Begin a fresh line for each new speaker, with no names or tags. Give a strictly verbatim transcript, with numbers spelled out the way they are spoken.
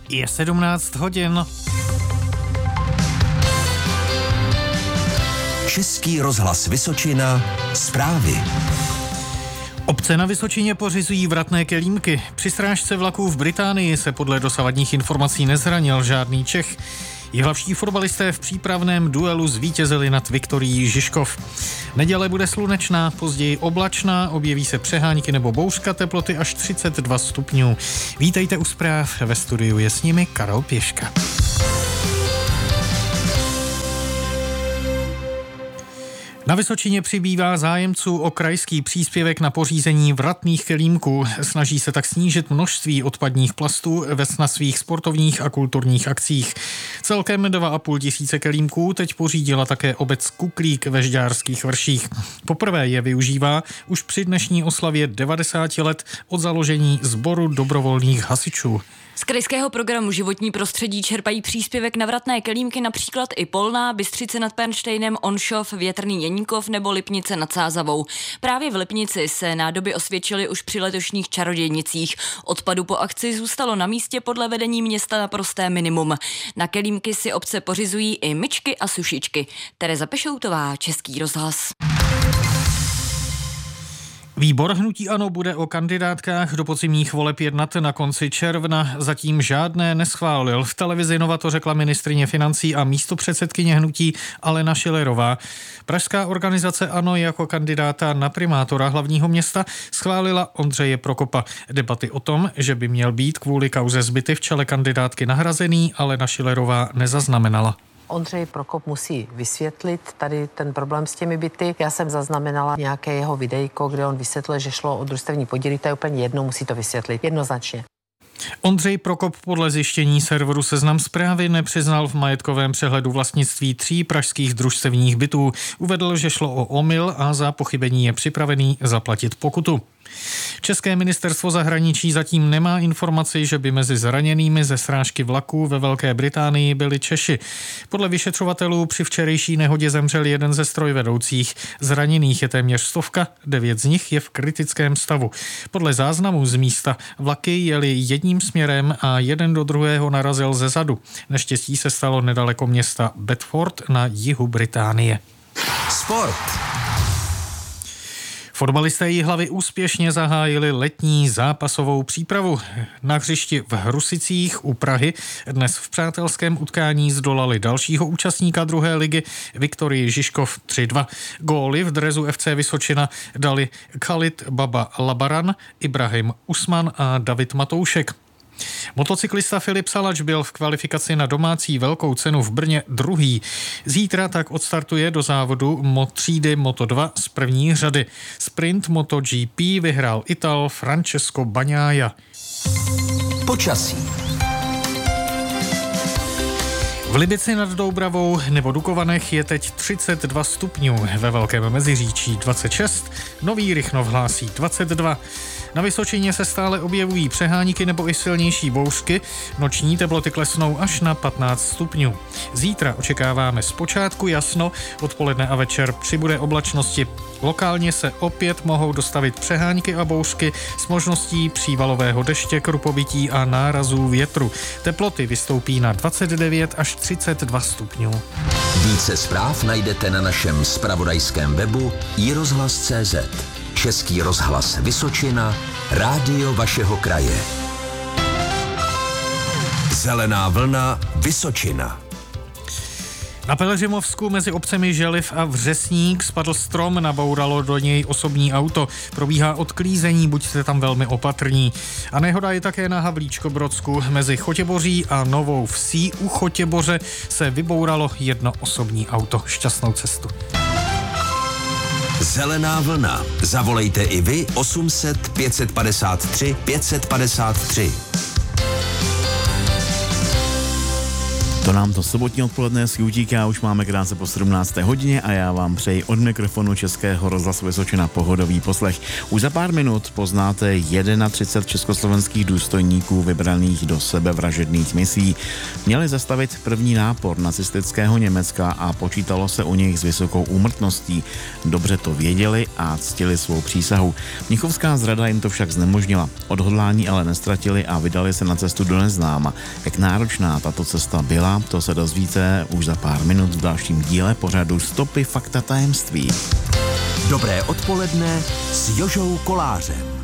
Je sedmnáct hodin.
Český rozhlas Vysočina, zprávy.
Obce na Vysočině pořizují vratné kelímky. Při srážce vlaků v Británii se podle dosavadních informací nezranil žádný Čech. Jihlavští fotbalisté v přípravném duelu zvítězili nad Viktorií Žižkov. Neděle bude slunečná, později oblačná, objeví se přehánky nebo bouřka, teploty až třicet dva stupňů. Vítejte u zpráv, ve studiu je s nimi Karel Pěška. Na Vysočině přibývá zájemců o krajský příspěvek na pořízení vratných kelímků. Snaží se tak snížit množství odpadních plastů na svých sportovních a kulturních akcích. Celkem dva a půl tisíce kelímků teď pořídila také obec Kuklík ve Žďárských Vrších. Poprvé je využívá už při dnešní oslavě devadesát let od založení sboru dobrovolných hasičů.
Z krajského programu Životní prostředí čerpají příspěvek na vratné kelímky například i Polná, Bystřice nad Pernštejnem, Onšov, Větrný Jeníkov nebo Lipnice nad Sázavou. Právě v Lipnici se nádoby osvědčily už při letošních čarodějnicích. Odpadu po akci zůstalo na místě podle vedení města naprosté minimum. Na kelímky si obce pořizují i myčky a sušičky. Tereza Pešoutová, Český rozhlas.
Výbor hnutí ANO bude o kandidátkách do podzimních voleb jednat na konci června. Zatím žádné neschválil. V televizi Nova to řekla ministryně financí a místopředsedkyně hnutí Alena Schillerová. Pražská organizace ANO jako kandidáta na primátora hlavního města schválila Ondřeje Prokopa. Debaty o tom, že by měl být kvůli kauze zbyty v čele kandidátky nahrazený, Alena Schillerová nezaznamenala.
Ondřej Prokop musí vysvětlit tady ten problém s těmi byty. Já jsem zaznamenala nějaké jeho videjko, kde on vysvětlil, že šlo o družstevní podíly. To je úplně jedno, musí to vysvětlit jednoznačně.
Ondřej Prokop podle zjištění serveru Seznam Zprávy nepřiznal v majetkovém přehledu vlastnictví tří pražských družstevních bytů. Uvedl, že šlo o omyl a za pochybení je připravený zaplatit pokutu. České ministerstvo zahraničí zatím nemá informaci, že by mezi zraněnými ze srážky vlaků ve Velké Británii byli Češi. Podle vyšetřovatelů při včerejší nehodě zemřel jeden ze strojvedoucích. Zraněných je téměř stovka, devět z nich je v kritickém stavu. Podle záznamů z místa vlaky jeli jedním směrem a jeden do druhého narazil ze zadu. Neštěstí se stalo nedaleko města Bedford na jihu Británie.
Sport.
Fotbalisté Jihlavy úspěšně zahájili letní zápasovou přípravu. Na hřišti v Hrusicích u Prahy dnes v přátelském utkání zdolali dalšího účastníka druhé ligy Viktorii Žižkov tři dva. Góly v drezu F C Vysočina dali Khalid Baba Labaran, Ibrahim Usman a David Matoušek. Motocyklista Filip Salač byl v kvalifikaci na domácí velkou cenu v Brně druhý. Zítra tak odstartuje do závodu Mo třídy Moto dva z první řady. Sprint MotoGP vyhrál Ital Francesco Bagnaia.
Počasí.
V Libici nad Doubravou nebo Dukovanech je teď třicet dva stupňů, ve Velkém Meziříčí dvacet šest, Nový Rychnov hlásí dvacet dva. Na Vysočině se stále objevují přehánky nebo i silnější bouřky, noční teploty klesnou až na patnáct stupňů. Zítra očekáváme zpočátku jasno, odpoledne a večer přibude oblačnosti. Lokálně se opět mohou dostavit přehánky a bouřky s možností přívalového deště, krupobytí a nárazů větru. Teploty vystoupí na dvacet devět až třicet dva stupňů.
Více zpráv najdete na našem zpravodajském webu i rozhlas tečka cé zet. Český rozhlas Vysočina, rádio vašeho kraje. Zelená vlna Vysočina.
Na Pelhřimovsku mezi obcemi Želiv a Vřesník spadl strom, nabouralo do něj osobní auto. Probíhá odklízení, buďte tam velmi opatrní. A nehoda je také na Havlíčkobrodsku. Mezi Chotěboří a Novou Vsí u Chotěboře se vybouralo jedno osobní auto. Šťastnou cestu.
Zelená vlna. Zavolejte i vy osm set pět padesát tři pět padesát tři.
To nám to sobotní odpoledne z Jutíka už máme krátce po sedmnácté hodině a já vám přeji od mikrofonu Českého rozhlasu Vysočina pohodový poslech. Už za pár minut poznáte třicet jedna československých důstojníků vybraných do sebevražedných misí. Měli zastavit první nápor nacistického Německa a počítalo se u nich s vysokou úmrtností. Dobře to věděli a ctili svou přísahu. Mnichovská zrada jim to však znemožnila. Odhodlání ale nestratili a vydali se na cestu do neznáma. Jak náročná tato cesta byla, to se dozvíte už za pár minut v dalším díle pořadu Stopy fakta tajemství.
Dobré odpoledne s Jožou Kolářem.